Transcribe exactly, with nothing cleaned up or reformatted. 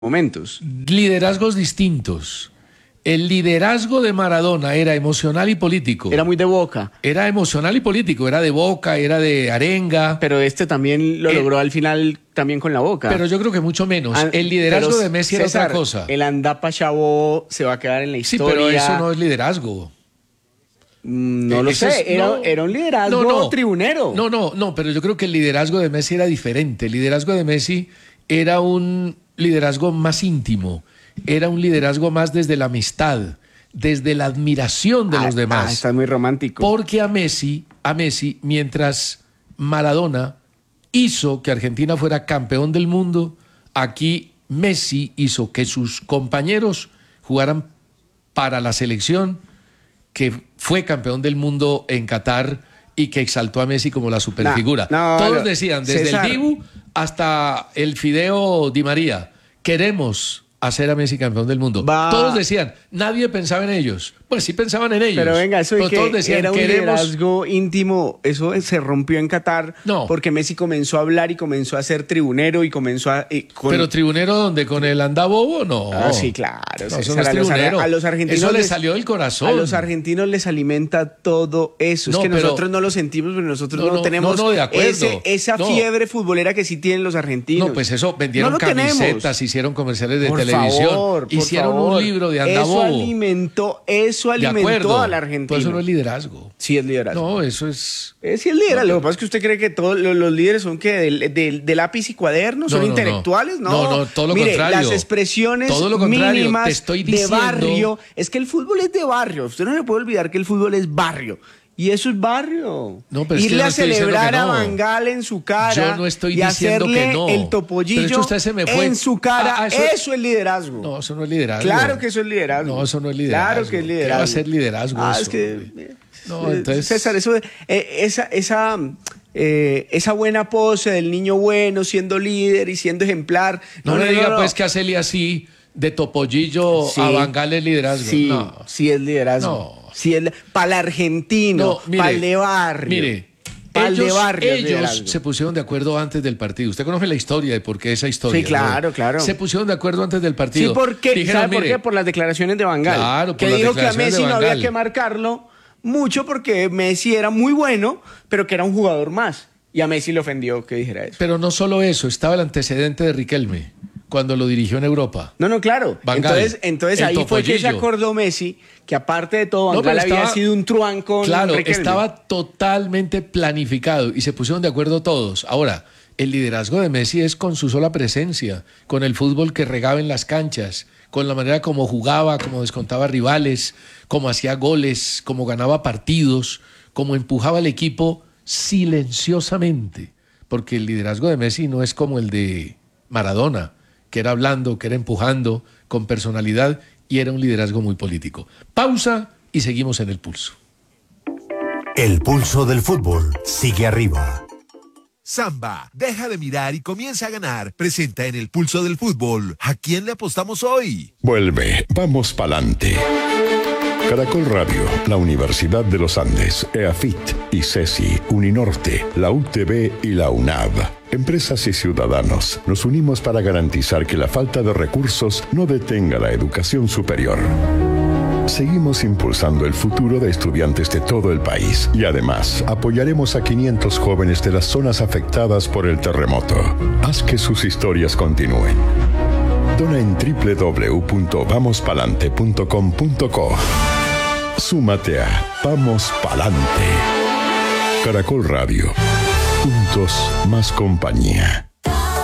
momentos. Liderazgos distintos. El liderazgo de Maradona era emocional y político. Era muy de Boca. Era emocional y político, era de Boca, era de arenga. Pero este también lo El- logró al final también con la Boca. Pero yo creo que mucho menos. An- El liderazgo pero, de Messi era César, otra cosa. El Andapa Chavo se va a quedar en la Sí, historia. pero eso no es liderazgo. Mm, No lo Ese sé, es- era, no. era un liderazgo No, no. tribunero. No, no, no, pero yo creo que el liderazgo de Messi era diferente. El liderazgo de Messi era un liderazgo más íntimo, era un liderazgo más desde la amistad, desde la admiración de Ah, los demás. Ah, está muy romántico. Porque a Messi, a Messi, mientras Maradona hizo que Argentina fuera campeón del mundo, aquí Messi hizo que sus compañeros jugaran para la selección que fue campeón del mundo en Qatar y que exaltó a Messi como la superfigura. No, no, Todos no. decían, desde César. el Dibu hasta el Fideo Di María, queremos hacer a Messi campeón del mundo. Va. Todos decían, nadie pensaba en ellos. Pues sí pensaban en ellos. Pero venga, eso de pero que todos decían, era un queremos... liderazgo íntimo, eso se rompió en Qatar No. porque Messi comenzó a hablar y comenzó a ser tribunero y comenzó a... y con- Pero tribunero donde con el andabobo, no. Ah, sí, claro. No, eso César, no es a los ar- tribunero. a los argentinos Eso le les- salió del corazón. A los argentinos les alimenta todo eso. No, es que pero- nosotros no lo sentimos, pero nosotros No, no, no, tenemos no, no, de acuerdo. ese- esa No. fiebre futbolera que sí tienen los argentinos. No, pues eso, vendieron No lo tenemos. camisetas, hicieron comerciales de Por televisión, favor, por hicieron favor. un libro de Eso andabobo. alimentó, eso De alimentó acuerdo. al argentino. Pues eso no es liderazgo. Sí es liderazgo. No, eso es... Eh, sí es liderazgo. Lo que pasa es que usted cree que todos los, los líderes son que de, de- de lápiz y cuaderno, son No, no, intelectuales, no. no. No, no, todo lo Mire, contrario. las expresiones Todo lo contrario. mínimas Te estoy de diciendo- barrio. Es que el fútbol es de barrio. Usted no le puede olvidar que el fútbol es barrio. Y eso es barrio. No, pero es que Irle yo no a estoy diciendo celebrar que no. a Bangal en su cara Yo no estoy y diciendo hacerle que no. el Pero topollillo es que usted se me fue. en su cara. Ah, ah, eso, eso- es liderazgo. No, eso no es liderazgo. Claro que eso es liderazgo. No, eso no es liderazgo. Claro que es ¿Qué liderazgo. va a ser liderazgo Ah, eso, es que... hombre? No, eh, entonces- César, eso, eh, esa, esa, eh, esa buena pose del niño bueno siendo líder y siendo ejemplar. No, le diga pues que hacerle así de topollillo Sí. a Bangal es liderazgo. Sí, No. sí es liderazgo. No. Sí es, para el argentino, No, mire, para el de barrio. Mire, pa'l de ellos, barrio es ellos liderazgo. se pusieron de acuerdo antes del partido. Usted conoce la historia de por qué esa historia. Sí, claro, ¿no? claro. Se pusieron de acuerdo antes del partido. Sí, ¿por qué? Dijeron, ¿Sabe por mire, qué? Por las declaraciones de Bangal. Claro, por que las dijo que a declaraciones Messi de no había Van Gaal. que marcarlo mucho porque Messi era muy bueno, pero que era un jugador más. Y a Messi le ofendió que dijera eso. Pero no solo eso, estaba el antecedente de Riquelme cuando lo dirigió en Europa. No, no, claro. Van Gaal, Entonces, entonces el ahí fue que se topollillo. acordó Messi que aparte de todo, Van No, pero Gaal había estaba- sido un truán con Claro, Riquelme. estaba totalmente planificado y se pusieron de acuerdo todos. Ahora, el liderazgo de Messi es con su sola presencia, con el fútbol que regaba en las canchas, con la manera como jugaba, como descontaba rivales, como hacía goles, como ganaba partidos, como empujaba al equipo silenciosamente. Porque el liderazgo de Messi no es como el de Maradona, que era hablando, que era empujando, con personalidad, y era un liderazgo muy político. Pausa y seguimos en El Pulso. El pulso del fútbol sigue arriba. Samba, deja de mirar y comienza a ganar. Presenta en el pulso del fútbol. ¿A quién le apostamos hoy? Vuelve, vamos pa'lante. Caracol Radio, la Universidad de los Andes, EAFIT, ICESI, Uninorte, la U T B y la UNAV. Empresas y ciudadanos, nos unimos para garantizar que la falta de recursos no detenga la educación superior. Seguimos impulsando el futuro de estudiantes de todo el país y además apoyaremos a quinientos jóvenes de las zonas afectadas por el terremoto. Haz que sus historias continúen. Dona en doble u doble u doble u punto vamos palante punto com punto co. Súmate a Vamos Palante. Caracol Radio. Juntos más compañía.